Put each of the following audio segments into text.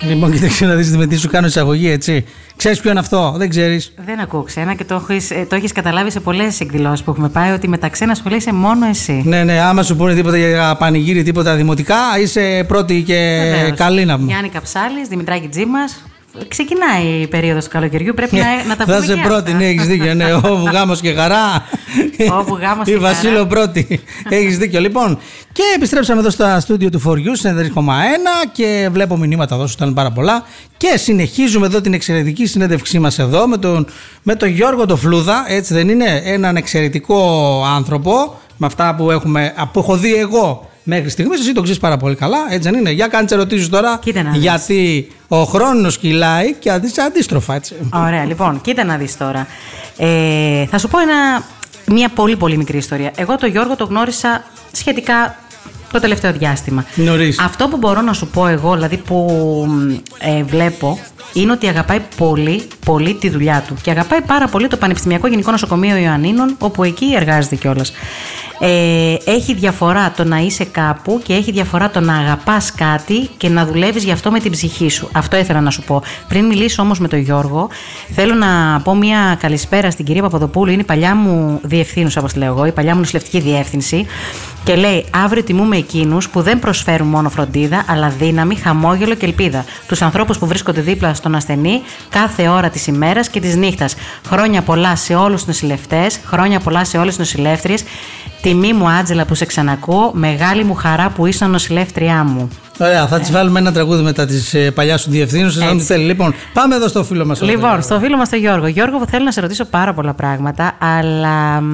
Λοιπόν, κοίταξε να δεις με τι σου κάνω εισαγωγή, έτσι. Ξέρεις ποιο είναι αυτό, δεν ξέρεις? Δεν ακούω ξένα και το έχεις καταλάβει σε πολλές εκδηλώσεις που έχουμε πάει ότι με τα ξένα ασχολείσαι μόνο εσύ. Ναι, άμα σου πούνε τίποτα για πανηγύρι, τίποτα δημοτικά, είσαι πρώτη και Βεβαίως. καλή να πούμε. Γιάννη Καψάλης, Δημητράκη Τζίμας. Ξεκινάει η περίοδος του καλοκαιριού, πρέπει να τα πούμε. Θα είσαι πρώτη, ναι, έχεις δίκιο. Ναι, όπου γάμος και χαρά. Όπου γάμος και η Βασίλειο πρώτη. Έχεις δίκιο. Λοιπόν, και επιστρέψαμε εδώ στα στούντιο του 4U, σε 3,1 και βλέπω μηνύματα εδώ, σου στέλνουν πάρα πολλά. Και συνεχίζουμε εδώ την εξαιρετική συνέντευξή μας εδώ με τον Γιώργο το Φλούδα. Έτσι δεν είναι? Έναν εξαιρετικό άνθρωπο με αυτά που έχω δει εγώ μέχρι στιγμής. Εσύ το ξέρεις πάρα πολύ καλά, έτσι δεν είναι? Για κάνε ερωτήσεις τώρα, γιατί ο χρόνος κυλάει και αντίστροφα, έτσι. Ωραία, λοιπόν, κοίτα να δεις τώρα. Θα σου πω μια πολύ πολύ μικρή ιστορία. Εγώ τον Γιώργο το γνώρισα σχετικά το τελευταίο διάστημα. Νωρίς. Αυτό που μπορώ να σου πω εγώ, δηλαδή που βλέπω, είναι ότι αγαπάει πολύ, πολύ τη δουλειά του και αγαπάει πάρα πολύ το Πανεπιστημιακό Γενικό Νοσοκομείο Ιωαννίνων, όπου εκεί εργάζεται κιόλας. Έχει διαφορά το να είσαι κάπου και έχει διαφορά το να αγαπάς κάτι και να δουλεύεις γι' αυτό με την ψυχή σου. Αυτό ήθελα να σου πω. Πριν μιλήσω όμως με τον Γιώργο, θέλω να πω μια καλησπέρα στην κυρία Παπαδοπούλου. Είναι η παλιά μου διευθύνουσα, όπως λέω εγώ, η παλιά μου νοσηλευτική διεύθυνση. Και λέει: αύριο τιμούμε εκείνους που δεν προσφέρουν μόνο φροντίδα, αλλά δύναμη, χαμόγελο και ελπίδα. Τους ανθρώπους που βρίσκονται δίπλα στον ασθενή κάθε ώρα της ημέρας και της νύχτας. Χρόνια πολλά σε όλους τους νοσηλευτές, χρόνια πολλά σε όλες τις νοσηλεύτριες. Τιμή μου, Άντζελα, που σε ξανακούω. Μεγάλη μου χαρά που είσαι νοσηλεύτριά μου. Ωραία, θα τη βάλουμε ένα τραγούδι μετά τη παλιά σου διευθύνουσα. Αν θέλει. Λοιπόν, πάμε εδώ στο φίλο μας. Λοιπόν, στο φίλο μας τον Γιώργο. Γιώργο, θέλω να σε ρωτήσω πάρα πολλά πράγματα, αλλά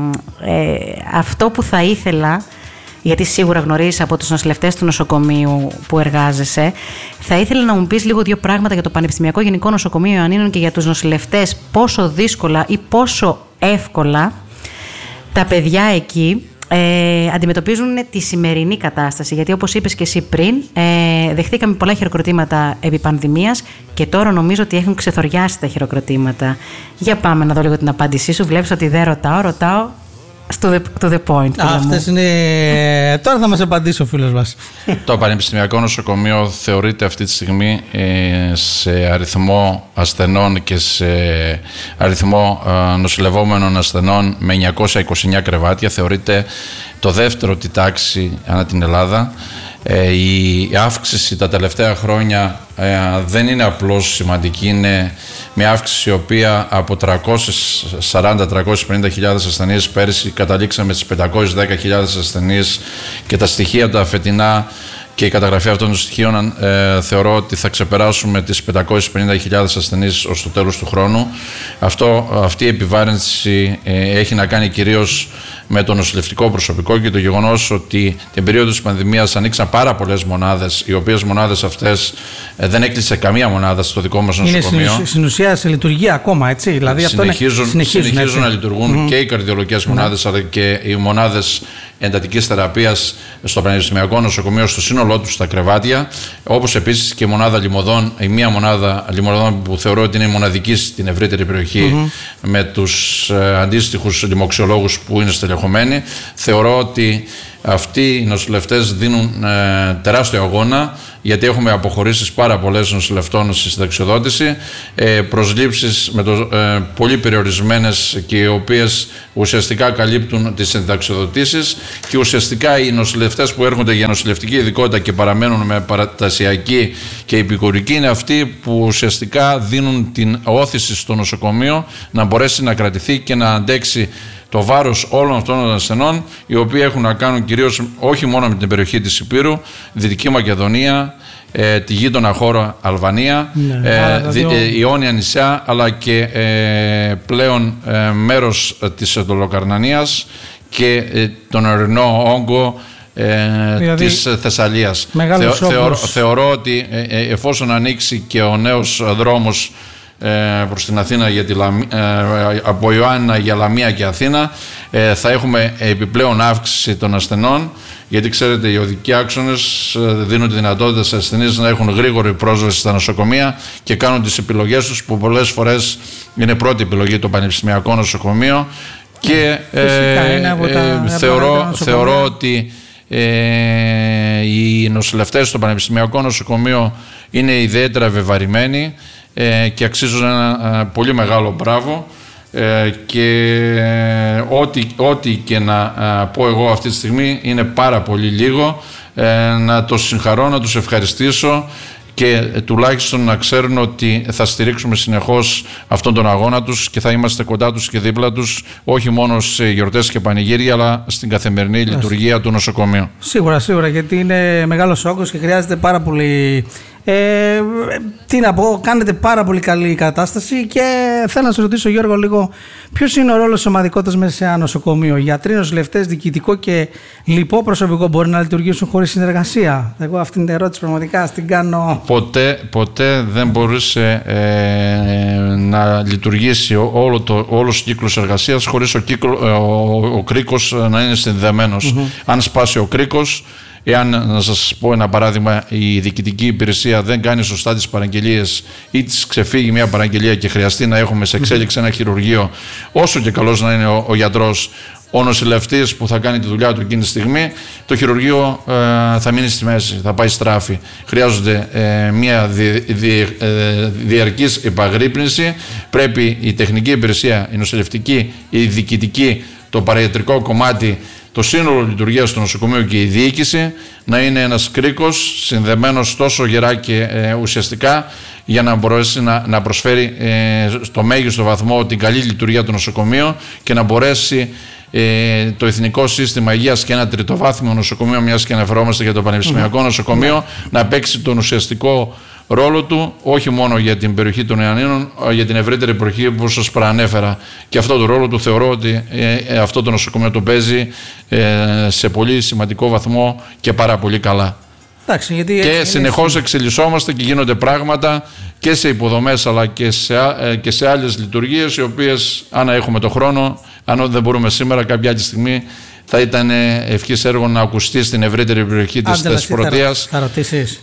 αυτό που θα ήθελα, γιατί σίγουρα γνωρίζεις από τους νοσηλευτές του νοσοκομείου που εργάζεσαι, θα ήθελα να μου πεις λίγο δύο πράγματα για το Πανεπιστημιακό Γενικό Νοσοκομείο Ιωαννίνων και για τους νοσηλευτές, πόσο δύσκολα ή πόσο εύκολα τα παιδιά εκεί αντιμετωπίζουν τη σημερινή κατάσταση. Γιατί όπως είπες και εσύ πριν, δεχτήκαμε πολλά χειροκροτήματα επί πανδημίας και τώρα νομίζω ότι έχουν ξεθοριάσει τα χειροκροτήματα. Για πάμε να δω λίγο την απάντησή σου. Βλέπεις ότι δεν ρωτάω. To the point. Αυτές είναι. Τώρα θα μας απαντήσει ο φίλος μας. Το Πανεπιστημιακό Νοσοκομείο θεωρείται αυτή τη στιγμή σε αριθμό ασθενών και σε αριθμό νοσηλευόμενων ασθενών με 929 κρεβάτια. Θεωρείται το δεύτερο τη τάξη ανά την Ελλάδα. Η αύξηση τα τελευταία χρόνια δεν είναι απλώς σημαντική, είναι μια αύξηση η οποία από 340-350.000 ασθενείς πέρυσι καταλήξαμε στις 510.000 ασθενείς και τα στοιχεία τα φετινά και η καταγραφή αυτών των στοιχείων θεωρώ ότι θα ξεπεράσουμε τις 550.000 ασθενείς ως το τέλος του χρόνου. Αυτή η επιβάρυνση έχει να κάνει κυρίως με το νοσηλευτικό προσωπικό και το γεγονός ότι την περίοδο της πανδημίας ανοίξαν πάρα πολλές μονάδες, οι οποίες μονάδες αυτές δεν έκλεισε καμία μονάδα στο δικό μας νοσοκομείο. Είναι στην ουσία σε λειτουργία ακόμα, έτσι. Δηλαδή συνεχίζουν να λειτουργούν και οι καρδιολογικές μονάδες αλλά και οι μονάδες εντατικής θεραπείας στο Πανεπιστημιακό Νοσοκομείο στο σύνολό του στα κρεβάτια, όπως επίσης και η μονάδα λιμωδών, η μία μονάδα λιμωδών που θεωρώ ότι είναι μοναδική στην ευρύτερη περιοχή με τους αντίστοιχους λιμοξιολόγους που είναι στελεχωμένοι. Θεωρώ ότι αυτοί οι νοσηλευτές δίνουν τεράστιο αγώνα, γιατί έχουμε αποχωρήσεις πάρα πολλές νοσηλευτών στη συνταξιοδότηση, προσλήψεις πολύ περιορισμένες και οι οποίες ουσιαστικά καλύπτουν τις συνταξιοδοτήσεις και ουσιαστικά οι νοσηλευτές που έρχονται για νοσηλευτική ειδικότητα και παραμένουν με παρατασιακή και επικουρική είναι αυτοί που ουσιαστικά δίνουν την όθηση στο νοσοκομείο να μπορέσει να κρατηθεί και να αντέξει το βάρος όλων αυτών των ασθενών, οι οποίοι έχουν να κάνουν κυρίως όχι μόνο με την περιοχή της Ηπείρου, Δυτική Μακεδονία, τη γείτονα χώρα Αλβανία, Ιόνια νησιά, αλλά και πλέον μέρος της Εντολοκαρνανίας και τον ορεινό όγκο της Θεσσαλίας. Θεωρώ ότι εφόσον ανοίξει και ο νέος δρόμος προς την Αθήνα από Ιωάννινα για Λαμία και Αθήνα, θα έχουμε επιπλέον αύξηση των ασθενών, γιατί ξέρετε οι οδικοί άξονες δίνουν τη δυνατότητα σε ασθενείς να έχουν γρήγορη πρόσβαση στα νοσοκομεία και κάνουν τις επιλογές τους που πολλές φορές είναι πρώτη επιλογή το Πανεπιστημιακό Νοσοκομείο και θεωρώ ότι οι νοσηλευτές στο Πανεπιστημιακό Νοσοκομείο είναι ιδιαίτερα βεβαρημένοι και αξίζουν ένα πολύ μεγάλο μπράβο. Και ό,τι και να πω εγώ αυτή τη στιγμή είναι πάρα πολύ λίγο. Να το συγχαρώ, να τους ευχαριστήσω και τουλάχιστον να ξέρουν ότι θα στηρίξουμε συνεχώς αυτόν τον αγώνα τους και θα είμαστε κοντά τους και δίπλα τους, όχι μόνο σε γιορτές και πανηγύρια, αλλά στην καθημερινή λειτουργία του νοσοκομείου. Σίγουρα, γιατί είναι μεγάλος όγκος και χρειάζεται πάρα πολύ. Τι να πω, κάνετε πάρα πολύ καλή κατάσταση και θέλω να σας ρωτήσω, Γιώργο, λίγο ποιος είναι ο ρόλος της ομαδικότητας μέσα σε ένα νοσοκομείο? Γιατροί, νοσηλευτές, διοικητικό και λοιπό προσωπικό μπορεί να λειτουργήσουν χωρίς συνεργασία? Εγώ αυτή την ερώτηση πραγματικά την κάνω. Ποτέ δεν μπορούσε να λειτουργήσει όλος ο κύκλος εργασίας χωρίς ο κρίκος να είναι συνδεμένος. Αν σπάσει ο κρίκος, εάν, να σας πω ένα παράδειγμα, η διοικητική υπηρεσία δεν κάνει σωστά τις παραγγελίες ή της ξεφύγει μια παραγγελία και χρειαστεί να έχουμε σε εξέλιξη ένα χειρουργείο, όσο και καλός να είναι ο γιατρός, ο νοσηλευτής που θα κάνει τη δουλειά του εκείνη τη στιγμή, το χειρουργείο θα μείνει στη μέση, θα πάει στράφη. Χρειάζονται μια διαρκής επαγρύπνηση. Πρέπει η τεχνική υπηρεσία, η νοσηλευτική, η διοικητική, το παραϊατρικό κομμάτι, το σύνολο λειτουργίας του νοσοκομείου και η διοίκηση να είναι ένας κρίκος συνδεμένος τόσο γερά και ουσιαστικά για να μπορέσει να προσφέρει στο μέγιστο βαθμό την καλή λειτουργία του νοσοκομείου και να μπορέσει το Εθνικό Σύστημα Υγείας και ένα τριτοβάθμιο νοσοκομείο, μιας και αναφερόμαστε για το Πανεπιστημιακό Νοσοκομείο, να παίξει τον ουσιαστικό ρόλο του, όχι μόνο για την περιοχή των Ιαννίνων, αλλά για την ευρύτερη περιοχή που σας προανέφερα. Και αυτό το ρόλο του θεωρώ ότι αυτό το νοσοκομείο το παίζει σε πολύ σημαντικό βαθμό και πάρα πολύ καλά. Εντάξει, γιατί και συνεχώς εξελισσόμαστε και γίνονται πράγματα και σε υποδομές αλλά και σε άλλες λειτουργίες, οι οποίες, αν έχουμε το χρόνο, αν δεν μπορούμε σήμερα, κάποια άλλη στιγμή θα ήταν ευχής έργο να ακουστεί στην ευρύτερη περιοχή της Θεσπρωτείας. Θα ρωτήσεις?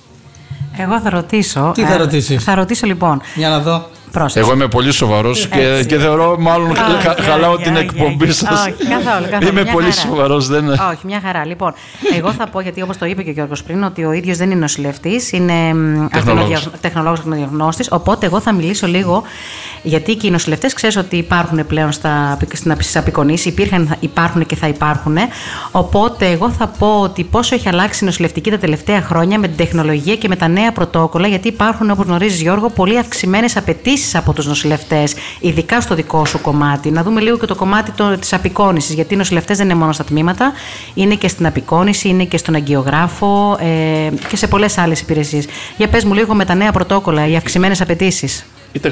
Εγώ θα ρωτήσω. Τι θα ρωτήσεις? Θα ρωτήσω λοιπόν. Για να δω. Πρόσεξε. Εγώ είμαι πολύ σοβαρός και θεωρώ μάλλον χαλάω την εκπομπή σας. Όχι, καθόλου. Είμαι πολύ σοβαρός. Όχι, μια χαρά. Λοιπόν, εγώ θα πω, γιατί όπως το είπε και ο Γιώργος πριν, ότι ο ίδιος δεν είναι νοσηλευτής, είναι τεχνολόγος ακτινοδιαγνώστης. Οπότε εγώ θα μιλήσω λίγο, γιατί και οι νοσηλευτές ξέρεις ότι υπάρχουν πλέον στις απεικονίσεις, υπάρχουν και θα υπάρχουν. Οπότε εγώ θα πω ότι πόσο έχει αλλάξει η νοσηλευτική τα τελευταία χρόνια με την τεχνολογία και με τα νέα πρωτόκολλα, γιατί υπάρχουν, όπως γνωρίζεις, Γιώργο, πολύ αυξημένες απαιτήσεις από τους νοσηλευτές, ειδικά στο δικό σου κομμάτι. Να δούμε λίγο και το κομμάτι της απεικόνησης, γιατί οι νοσηλευτές δεν είναι μόνο στα τμήματα, είναι και στην απεικόνηση, είναι και στον αγκιογράφο και σε πολλές άλλες υπηρεσίες. Για πες μου λίγο με τα νέα πρωτόκολλα, οι αυξημένες απαιτήσεις.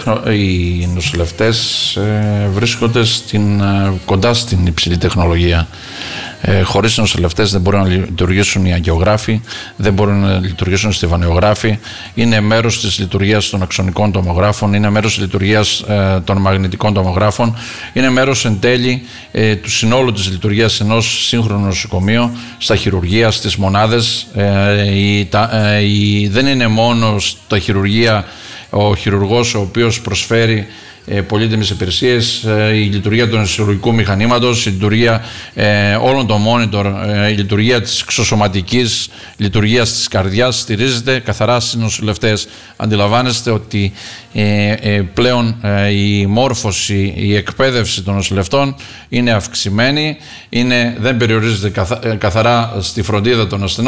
Οι νοσηλευτές βρίσκονται κοντά στην υψηλή τεχνολογία. Χωρίς νοσηλευτές δεν μπορούν να λειτουργήσουν οι αγκιογράφοι, δεν μπορούν να λειτουργήσουν οι στιβανιογράφοι. Είναι μέρος της λειτουργίας των αξονικών τομογράφων, είναι μέρος της λειτουργίας των μαγνητικών τομογράφων, είναι μέρος εν τέλει του συνόλου της λειτουργίας ενός σύγχρονου νοσοκομείου, στα χειρουργεία, στις μονάδες. Δεν είναι μόνο στα χειρουργεία ο χειρουργός ο οποίος προσφέρει πολύτιμες υπηρεσίες, η λειτουργία του νοσηλευτικού μηχανήματος, η λειτουργία όλων των monitor, η λειτουργία της εξωσωματικής λειτουργίας της καρδιάς στηρίζεται καθαρά στις νοσηλευτές. Αντιλαμβάνεστε ότι πλέον η μόρφωση, η εκπαίδευση των νοσηλευτών είναι αυξημένη, δεν περιορίζεται καθαρά στη φροντίδα των ασθενών,